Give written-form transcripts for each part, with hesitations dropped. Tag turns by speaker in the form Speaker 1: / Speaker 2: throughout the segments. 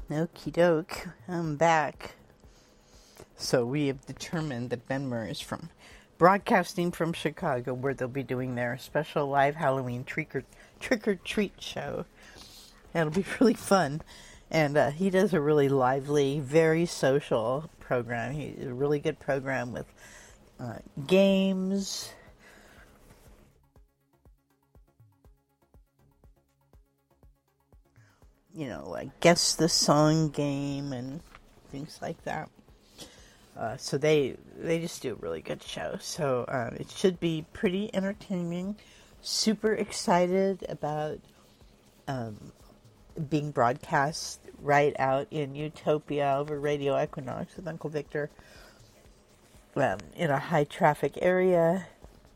Speaker 1: Okie doke, I'm back. So we have determined that Ben Murray is broadcasting from Chicago, where they'll be doing their special live Halloween trick or treat show. It'll be really fun, and he does a really lively, very social program. He's a really good program with games. Like guess the song game and things like that. So they just do a really good show. So it should be pretty entertaining. Super excited about being broadcast right out in Utopia over Radio Equinox with Uncle Victor in a high traffic area.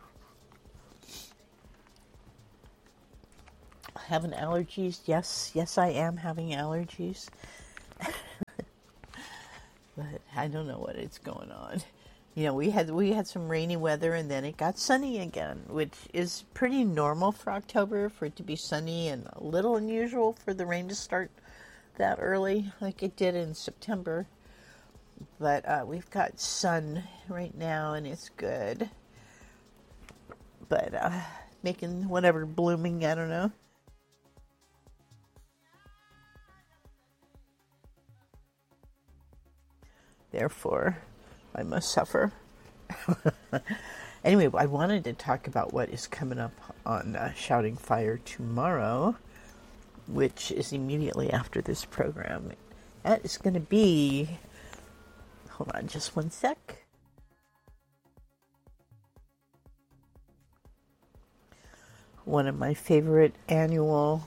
Speaker 1: Having allergies? Yes, I am having allergies. But I don't know what is going on. We had some rainy weather and then it got sunny again, which is pretty normal for October, for it to be sunny, and a little unusual for the rain to start that early like it did in September. But we've got sun right now and it's good. But making whatever blooming, I don't know. Therefore, I must suffer. Anyway, I wanted to talk about what is coming up on Shouting Fire tomorrow, which is immediately after this program. That is going to be... Hold on just one sec. One of my favorite annual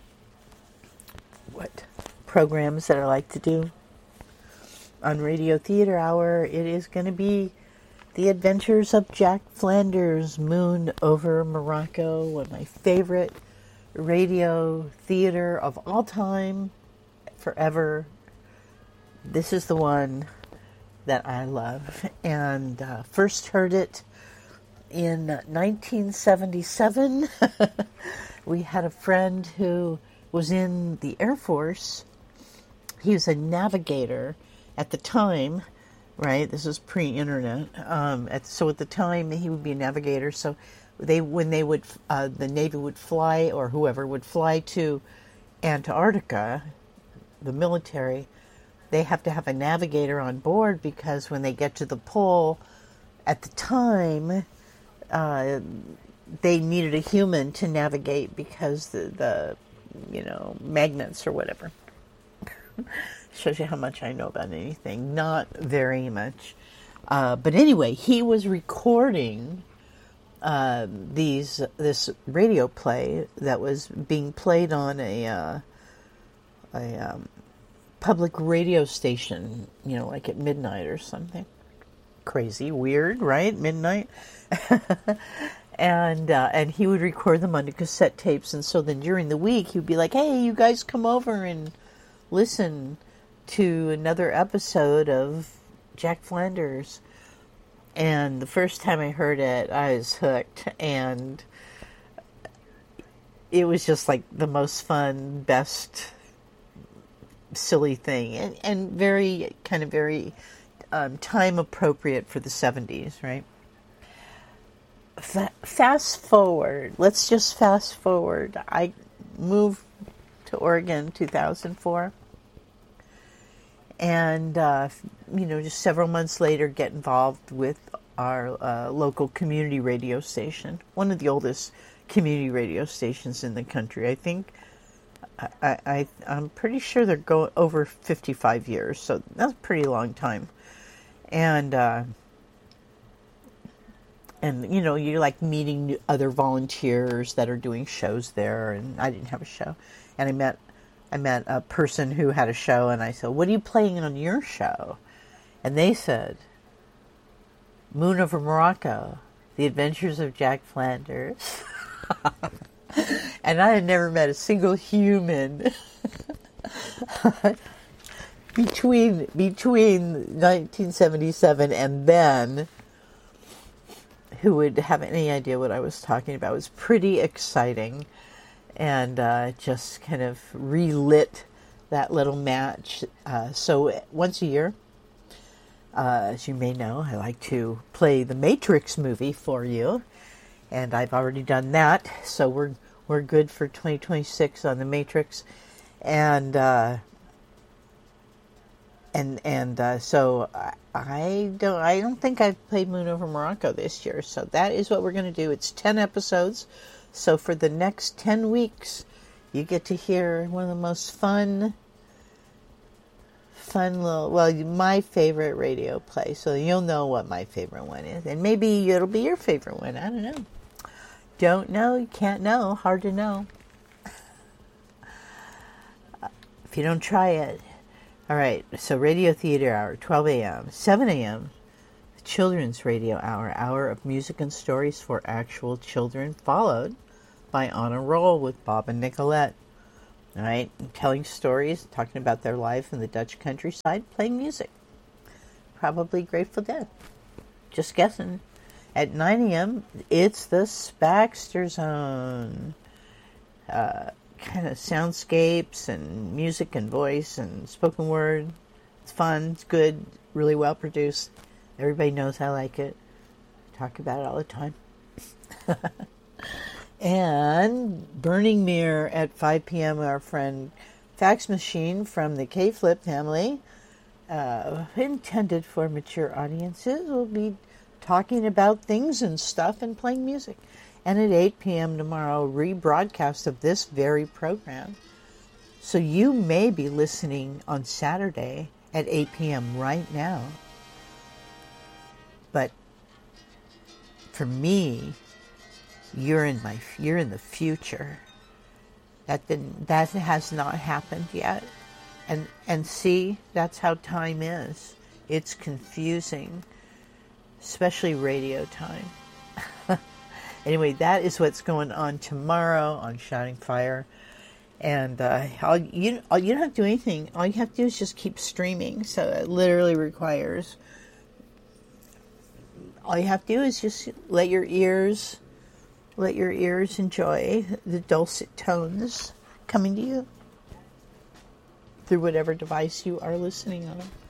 Speaker 1: programs that I like to do on Radio Theater Hour. It is going to be The Adventures of Jack Flanders, Moon over Morocco, one of my favorite radio theater of all time, forever. This is the one that I love, and first heard it in 1977. We had a friend who was in the Air Force. He was a navigator at the time, right? This is pre-internet. So at the time, he would be a navigator. So when the Navy would fly, or whoever would fly to Antarctica, the military, they have to have a navigator on board, because when they get to the pole, at the time, they needed a human to navigate, because the magnets or whatever. Shows you how much I know about anything. Not very much. But anyway, he was recording this radio play that was being played on a public radio station, like at midnight or something. Crazy, weird, right? Midnight. And he would record them onto cassette tapes, and so then during the week he'd be like, "Hey, you guys come over and listen to another episode of Jack Flanders." And the first time I heard it, I was hooked, and it was just like the most fun, best silly thing, and very time appropriate for the 70s, right? Fast forward. Let's just fast forward. I moved to Oregon 2004. And, just several months later, get involved with our local community radio station. One of the oldest community radio stations in the country. I think, I'm pretty sure they're going over 55 years. So that's a pretty long time. And you're like meeting other volunteers that are doing shows there. And I didn't have a show. And I met a person who had a show, and I said, "What are you playing on your show?" And they said, "Moon over Morocco, The Adventures of Jack Flanders." And I had never met a single human between 1977 and then who would have any idea what I was talking about. It was pretty exciting, and just kind of relit that little match. So once a year, as you may know, I like to play the Matrix movie for you, and I've already done that. So we're good for 2026 on the Matrix, and so I don't think I've played Moon Over Morocco this year. So that is what we're going to do. It's 10 episodes. So for the next 10 weeks, you get to hear one of the most fun little, well, my favorite radio play. So you'll know what my favorite one is. And maybe it'll be your favorite one. I don't know. Don't know. You can't know. Hard to know. If you don't try it. All right. So Radio Theater Hour, 12 a.m. 7 a.m. Children's Radio Hour. Hour of music and stories for actual children. Followed by On a Roll with Bob and Nicolette. All right, telling stories, talking about their life in the Dutch countryside, playing music. Probably Grateful Dead. Just guessing. At 9 a.m., it's the Spaxter Zone. Kind of soundscapes and music and voice and spoken word. It's fun. It's good. Really well produced. Everybody knows I like it. Talk about it all the time. And Burning Mirror at 5 p.m. Our friend Fax Machine from the K-Flip family, intended for mature audiences, will be talking about things and stuff and playing music. And at 8 p.m. tomorrow, rebroadcast of this very program. So you may be listening on Saturday at 8 p.m. right now. But for me, you're in the future. That has not happened yet. And see, that's how time is. It's confusing, especially radio time. Anyway, that is what's going on tomorrow on Shouting Fire. And you don't have to do anything. All you have to do is just keep streaming. So it literally requires, all you have to do is just let your ears enjoy the dulcet tones coming to you through whatever device you are listening on.